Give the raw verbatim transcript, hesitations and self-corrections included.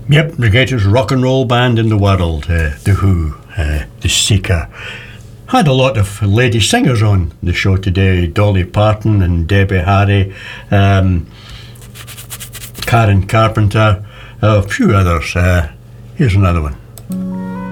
Yep, the greatest rock and roll band in the world, uh, The Who, uh, The Seeker. Had a lot of lady singers on the show today, Dolly Parton and Debbie Harry, um, Karen Carpenter, a few others. Uh, here's another one.